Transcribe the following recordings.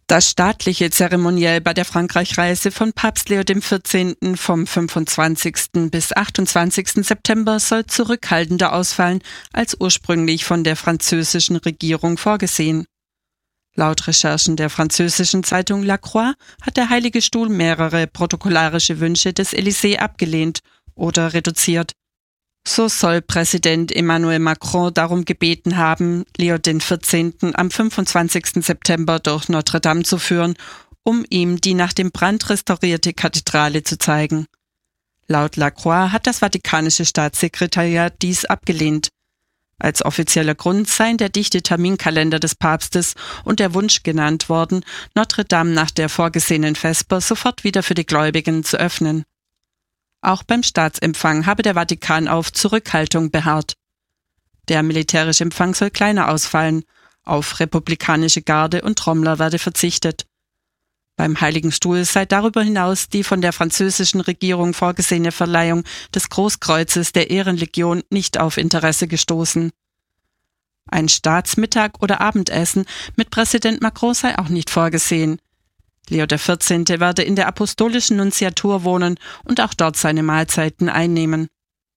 Das staatliche Zeremoniell bei der Frankreich-Reise von Papst Leo XIV. Vom 25. bis 28. September soll zurückhaltender ausfallen als ursprünglich von der französischen Regierung vorgesehen. Laut Recherchen der französischen Zeitung La Croix hat der Heilige Stuhl mehrere protokollarische Wünsche des Élysée abgelehnt oder reduziert. So soll Präsident Emmanuel Macron darum gebeten haben, Leo XIV. Am 25. September durch Notre Dame zu führen, um ihm die nach dem Brand restaurierte Kathedrale zu zeigen. Laut La Croix hat das Vatikanische Staatssekretariat dies abgelehnt. Als offizieller Grund seien der dichte Terminkalender des Papstes und der Wunsch genannt worden, Notre Dame nach der vorgesehenen Vesper sofort wieder für die Gläubigen zu öffnen. Auch beim Staatsempfang habe der Vatikan auf Zurückhaltung beharrt. Der militärische Empfang soll kleiner ausfallen, auf republikanische Garde und Trommler werde verzichtet. Beim Heiligen Stuhl sei darüber hinaus die von der französischen Regierung vorgesehene Verleihung des Großkreuzes der Ehrenlegion nicht auf Interesse gestoßen. Ein Staatsmittag oder Abendessen mit Präsident Macron sei auch nicht vorgesehen. Leo XIV. Werde in der apostolischen Nunziatur wohnen und auch dort seine Mahlzeiten einnehmen.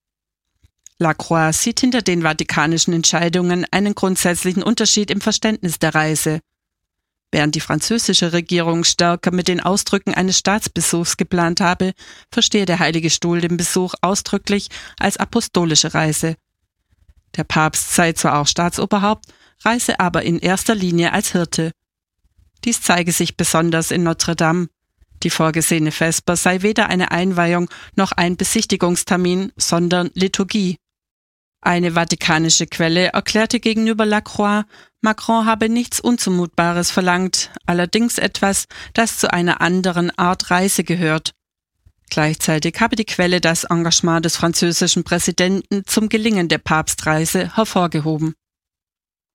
La Croix sieht hinter den vatikanischen Entscheidungen einen grundsätzlichen Unterschied im Verständnis der Reise. Während die französische Regierung stärker mit den Ausdrücken eines Staatsbesuchs geplant habe, verstehe der Heilige Stuhl den Besuch ausdrücklich als apostolische Reise. Der Papst sei zwar auch Staatsoberhaupt, reise aber in erster Linie als Hirte. Dies zeige sich besonders in Notre Dame. Die vorgesehene Vesper sei weder eine Einweihung noch ein Besichtigungstermin, sondern Liturgie. Eine vatikanische Quelle erklärte gegenüber La Croix, Macron habe nichts Unzumutbares verlangt, allerdings etwas, das zu einer anderen Art Reise gehört. Gleichzeitig habe die Quelle das Engagement des französischen Präsidenten zum Gelingen der Papstreise hervorgehoben.